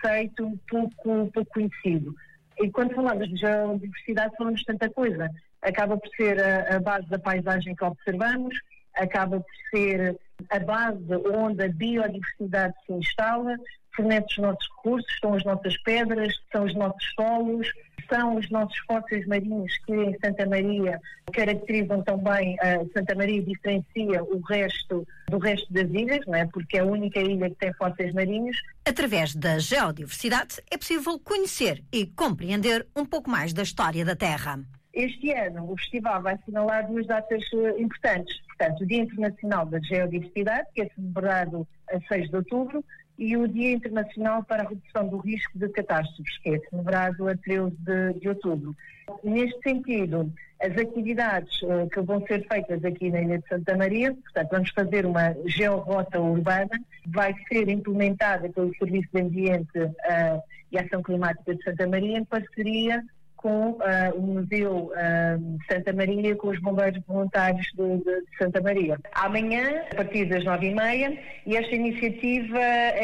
conceito pouco conhecido. E quando falamos de geodiversidade, falamos de tanta coisa. Acaba por ser a base da paisagem que observamos, acaba por ser a base onde a biodiversidade se instala, fornece os nossos recursos, são as nossas pedras, são os nossos solos, são os nossos fósseis marinhos que em Santa Maria caracterizam também, Santa Maria diferencia o resto do resto das ilhas, não é? Porque é a única ilha que tem fósseis marinhos. Através da geodiversidade é possível conhecer e compreender um pouco mais da história da Terra. Este ano o festival vai assinalar duas datas importantes. Portanto, o Dia Internacional da Geodiversidade, que é celebrado a 6 de outubro, e o Dia Internacional para a Redução do Risco de Catástrofes, que é celebrado a 13 de outubro. Neste sentido, as atividades que vão ser feitas aqui na Ilha de Santa Maria, portanto, vamos fazer uma georrota urbana, vai ser implementada pelo Serviço de Ambiente e Ação Climática de Santa Maria, em parceria com o Museu de Santa Maria, com os bombeiros voluntários de Santa Maria. Amanhã, a partir das 9h30, e esta iniciativa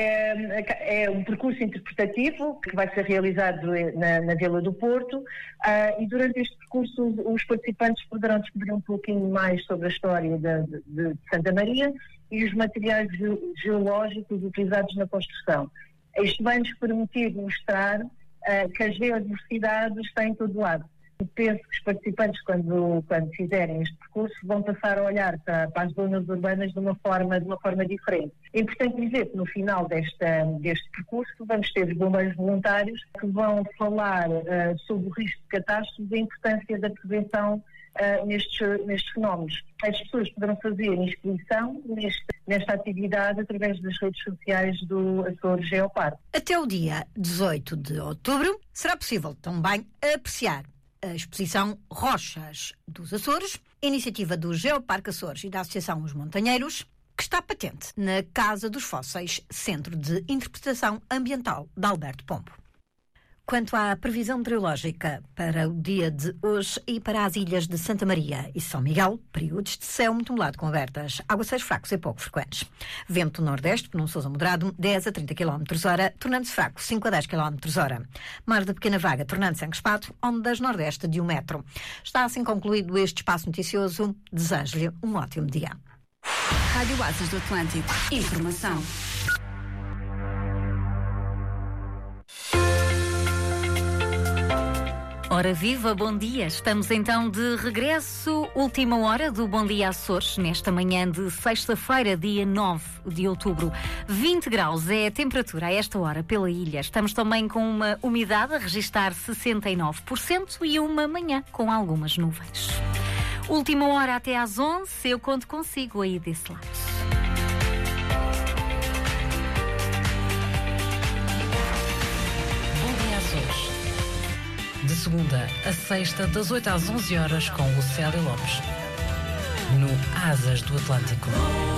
é um percurso interpretativo que vai ser realizado na Vila do Porto, e durante este percurso os participantes poderão descobrir um pouquinho mais sobre a história de Santa Maria e os materiais geológicos utilizados na construção. Isto vai nos permitir mostrar que a geodiversidade está em todo lado. Eu penso que os participantes, quando fizerem este percurso, vão passar a olhar para as zonas urbanas de uma forma diferente. É importante dizer que no final deste percurso vamos ter os bombeiros voluntários que vão falar sobre o risco de catástrofes e a importância da prevenção nestes fenómenos. As pessoas poderão fazer inscrição nesta atividade através das redes sociais do Açores Geoparque. Até o dia 18 de outubro será possível também apreciar a exposição Rochas dos Açores, iniciativa do Geoparque Açores e da Associação Os Montanheiros, que está patente na Casa dos Fósseis, Centro de Interpretação Ambiental de Alberto Pombo. Quanto à previsão meteorológica para o dia de hoje e para as ilhas de Santa Maria e São Miguel, períodos de céu muito nublado com abertas, aguaceiros fracos e pouco frequentes. Vento nordeste, peninsular moderado, 10 a 30 km/h, tornando-se fraco, 5 a 10 km/h. Mar de pequena vaga, tornando-se encrespado, ondas nordeste de 1 metro. Está assim concluído este espaço noticioso. Desejo-lhe um ótimo dia. Rádio Asas do Atlântico. Informação. Ora viva, bom dia. Estamos então de regresso, última hora do Bom Dia Açores, nesta manhã de sexta-feira, dia 9 de outubro. 20 graus é a temperatura a esta hora pela ilha. Estamos também com uma umidade a registar 69% e uma manhã com algumas nuvens. Última hora até às 11, eu conto consigo aí desse lado. De segunda a sexta, das 8 às 11 horas, com Lucélia Lopes, no Asas do Atlântico.